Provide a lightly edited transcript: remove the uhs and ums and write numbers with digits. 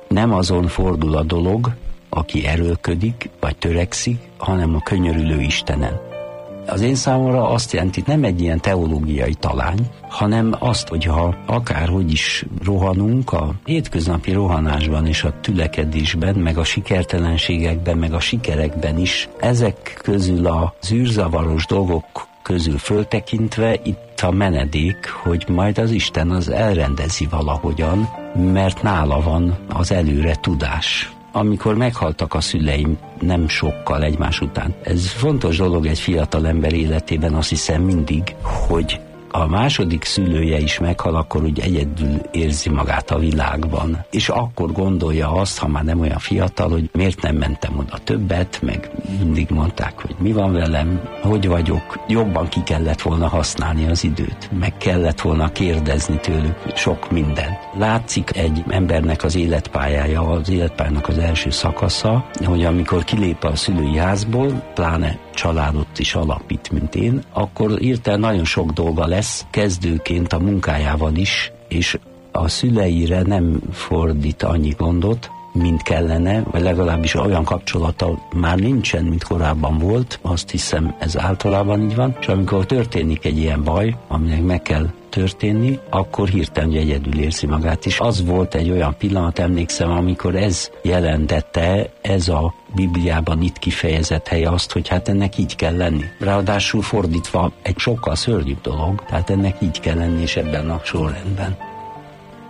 nem azon fordul a dolog, aki erőlködik, vagy törekszik, hanem a könyörülő Istenen. Az én számomra azt jelenti, nem egy ilyen teológiai talány, hanem azt, hogyha akárhogy is rohanunk a hétköznapi rohanásban és a tülekedésben, meg a sikertelenségekben, meg a sikerekben is, ezek közül az űrzavaros dolgok közül föltekintve itt a menedék, hogy majd az Isten az elrendezi valahogyan, mert nála van az előre tudás. Amikor meghaltak a szüleim nem sokkal egymás után. Ez fontos dolog egy fiatal ember életében, azt hiszem mindig, hogy a második szülője is meghal, akkor úgy egyedül érzi magát a világban. És akkor gondolja azt, ha már nem olyan fiatal, hogy miért nem mentem oda többet, meg mindig mondták, hogy mi van velem, hogy vagyok. Jobban ki kellett volna használni az időt, meg kellett volna kérdezni tőlük sok mindent. Látszik egy embernek az életpályája, az életpályának az első szakasza, hogy amikor kilép a szülői házból, pláne családot is alapít, mint én, akkor hirtelen nagyon sok dolga lesz, kezdőként a munkájával is, és a szüleire nem fordít annyi gondot, mint kellene, vagy legalábbis olyan kapcsolata már nincsen, mint korábban volt, azt hiszem ez általában így van, és amikor történik egy ilyen baj, aminek meg kell történni, akkor hirtelen egyedül érzi magát, és az volt egy olyan pillanat, emlékszem, amikor ez jelentette, ez a Bibliában itt kifejezett helye azt, hogy hát ennek így kell lenni. Ráadásul fordítva egy sokkal szörnyűbb dolog, tehát ennek így kell lenni, és ebben a sorrendben.